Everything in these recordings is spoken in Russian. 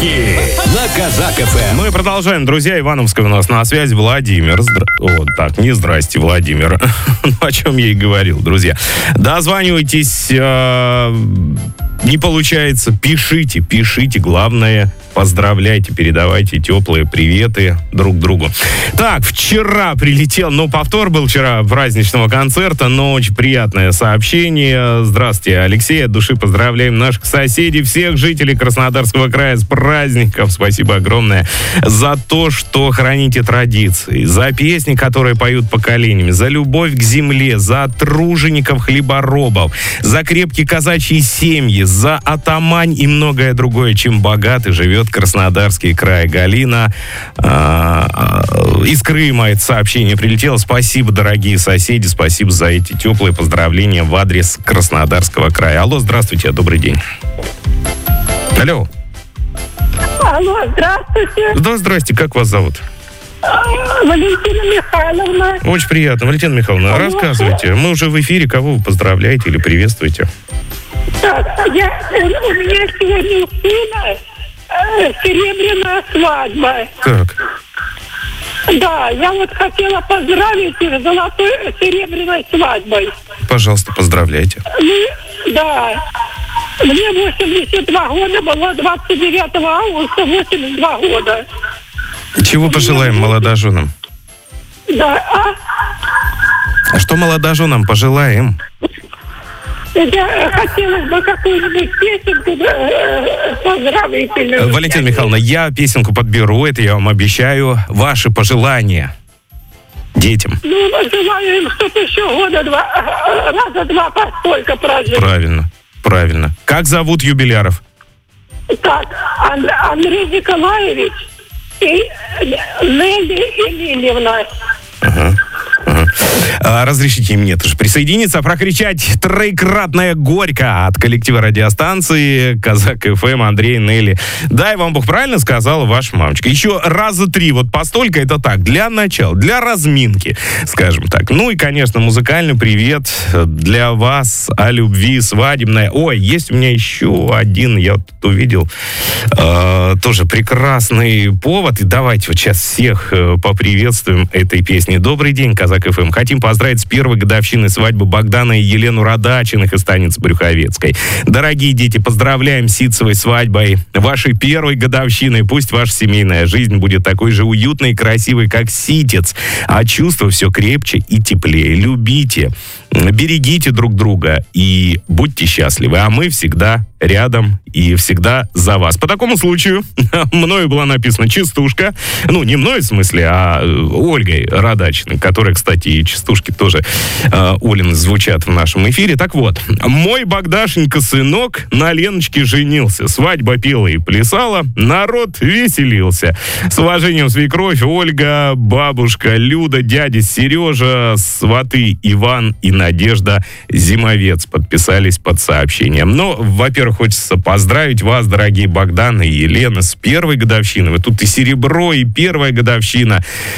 Фрики на Казак ФМ. Мы продолжаем, друзья. Ивановская у нас на связи. Владимир. Вот так, не здрасте, Владимир. О чем я и говорил, друзья. Дозванивайтесь. Не получается, пишите. Главное, поздравляйте, передавайте теплые приветы друг другу. Так, вчера прилетел, повтор был вчера праздничного концерта, но очень приятное сообщение. Здравствуйте, Алексей, от души поздравляем наших соседей, всех жителей Краснодарского края с праздником. Спасибо огромное за то, что храните традиции, за песни, которые поют поколениями, за любовь к земле, за тружеников-хлеборобов, за крепкие казачьи семьи, за атамань и многое другое, чем богат и живет Краснодарский край. Галина из Крыма это сообщение прилетело. Спасибо, дорогие соседи, спасибо за эти теплые поздравления в адрес Краснодарского края. Алло, здравствуйте, добрый день. Алло. Алло, здравствуйте. Да, здрасте, как вас зовут? Валентина Михайловна. Очень приятно, Валентина Михайловна, рассказывайте. Мы уже в эфире, кого вы поздравляете или приветствуете? Так, у меня сегодня у сына серебряная свадьба. Так. Да, я вот хотела поздравить их с золотой серебряной свадьбой. Пожалуйста, поздравляйте. Да. Мне 82 года было, 29 августа 82 года. Чего пожелаем молодоженам? Да, А что молодоженам пожелаем? Я хотела бы какую-нибудь песенку поздравительную. Валентина Михайловна, я песенку подберу, это я вам обещаю. Ваши пожелания детям. Желаю им, чтобы еще раза два постолько прожили. Правильно. Как зовут юбиляров? Так, Андрей Николаевич и Нелли Эмильевна. Ага. Разрешите мне тоже присоединиться, прокричать троекратная горько от коллектива радиостанции Казак ФМ Андрей, Нелли. Дай вам Бог, правильно сказала ваша мамочка. Еще раза 3, вот постолько, это так, для начала, для разминки, скажем так. Ну и, конечно, музыкальный привет для вас о любви свадебной. Ой, есть у меня еще один, я тут увидел, тоже прекрасный повод. И давайте вот сейчас всех поприветствуем этой песней. Добрый день, Казак ФМ. Хотим поздравить с первой годовщиной свадьбы Богдана и Елену Радачиных из станицы Брюховецкой. Дорогие дети, поздравляем с ситцевой свадьбой, вашей первой годовщиной. Пусть ваша семейная жизнь будет такой же уютной и красивой, как ситец, а чувства все крепче и теплее. Любите, берегите друг друга и будьте счастливы. А мы всегда рядом и всегда за вас. По такому случаю мною была написана частушка. Ну, не мной в смысле, а Ольгой Радачиной, которая, кстати, и частушки тоже Олин звучат в нашем эфире. Так вот, мой Богдашенька сынок на Леночке женился. Свадьба пела и плясала, народ веселился. С уважением, свекровь Ольга, бабушка Люда, дядя Сережа, сваты Иван и Надежда Зимовец подписались под сообщением. Но, во-первых, хочется поздравить вас, дорогие Богдан и Елена, с первой годовщиной. Вы тут и серебро, и первая годовщина.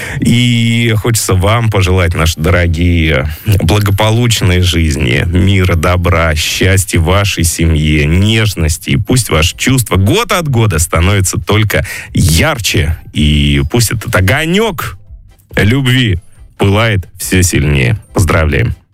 И хочется вам пожелать, наши дорогие, благополучной жизни, мира, добра, счастья вашей семье, нежности. И пусть ваши чувства год от года становятся только ярче. И пусть этот огонек любви пылает все сильнее. Поздравляем.